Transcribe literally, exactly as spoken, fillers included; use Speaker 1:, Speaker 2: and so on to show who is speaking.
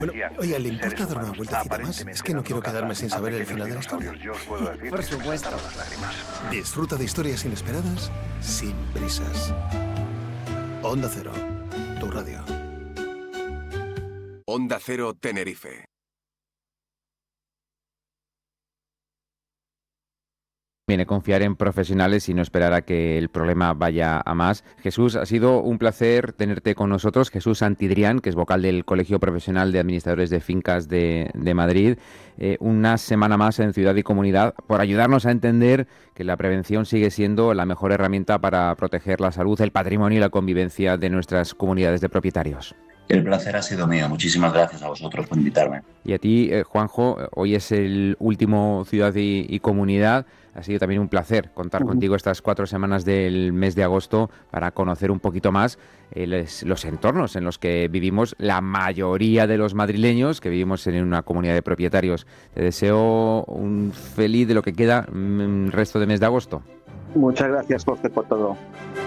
Speaker 1: Bueno, oiga, ¿le importa dar una vueltecita más? Es que no quiero quedarme sin saber el final de la historia.
Speaker 2: Por supuesto.
Speaker 1: Disfruta de historias inesperadas sin prisas. Onda Cero, tu radio.
Speaker 3: Onda Cero Tenerife.
Speaker 4: Viene confiar en profesionales y no esperar a que el problema vaya a más. Jesús, ha sido un placer tenerte con nosotros. Jesús Santidrián, que es vocal del Colegio Profesional de Administradores de Fincas de, de Madrid. Eh, una semana más en Ciudad y Comunidad por ayudarnos a entender que la prevención sigue siendo la mejor herramienta para proteger la salud, el patrimonio y la convivencia de nuestras comunidades de propietarios.
Speaker 5: El placer ha sido mío. Muchísimas gracias a vosotros por invitarme.
Speaker 4: Y a ti, eh, Juanjo, hoy es el último Ciudad y, y Comunidad. Ha sido también un placer contar uh-huh. contigo estas cuatro semanas del mes de agosto para conocer un poquito más eh, les, los entornos en los que vivimos la mayoría de los madrileños que vivimos en una comunidad de propietarios. Te deseo un feliz de lo que queda mm, resto de mes de agosto.
Speaker 6: Muchas gracias, Jorge, por todo.